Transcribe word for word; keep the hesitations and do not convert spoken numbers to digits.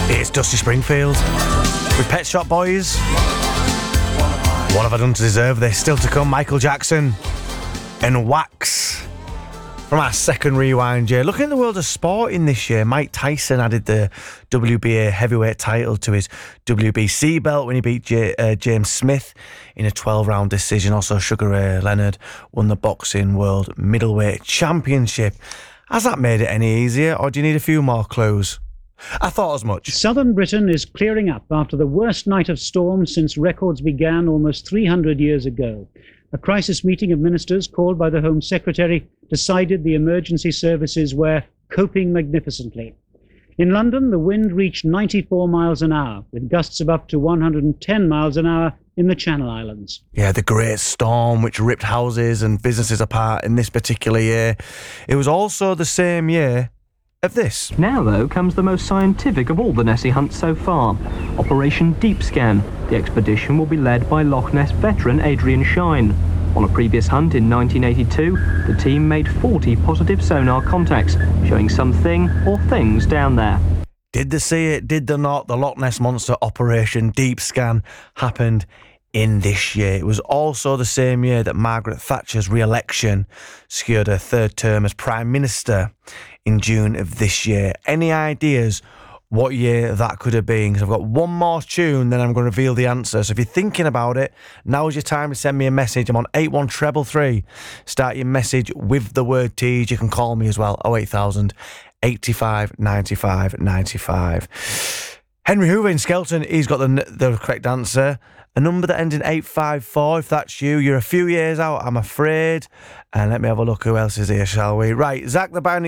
It's Dusty Springfield with Pet Shop Boys. What have I done to deserve this? Still to come, Michael Jackson and Wax from our second rewind year. Looking at the world of sport in this year, Mike Tyson added the W B A heavyweight title to his W B C belt when he beat J- uh, James Smith in a twelve-round decision. Also, Sugar Ray Leonard won the Boxing World Middleweight Championship. Has that made it any easier, or do you need a few more clues? I thought as much. Southern Britain is clearing up after the worst night of storms since records began almost three hundred years ago. A crisis meeting of ministers called by the Home Secretary decided the emergency services were coping magnificently. In London, the wind reached ninety-four miles an hour, with gusts of up to one hundred ten miles an hour in the Channel Islands. Yeah, the great storm which ripped houses and businesses apart in this particular year. It was also the same year of this. Now, though, comes the most scientific of all the Nessie hunts so far, Operation Deep Scan. The expedition will be led by Loch Ness veteran Adrian Shine. On a previous hunt in nineteen eighty-two, the team made forty positive sonar contacts, showing something or things down there. Did they see it? Did they not? The Loch Ness Monster Operation Deep Scan happened in this year. It was also the same year that Margaret Thatcher's re-election secured her third term as Prime Minister in June of this year. Any ideas what year that could have been? Because I've got one more tune, then I'm going to reveal the answer. So if you're thinking about it, now's your time to send me a message. I'm on eight one three three three. Start your message with the word Tees. You can call me as well, oh eight thousand, eighty-five, ninety-five, ninety-five. Henry Hoover in Skelton, he's got the, the correct answer. A number that ends in eight five four. If that's you, you're a few years out, I'm afraid. And let me have a look who else is here, shall we? Right, Zach the Bionic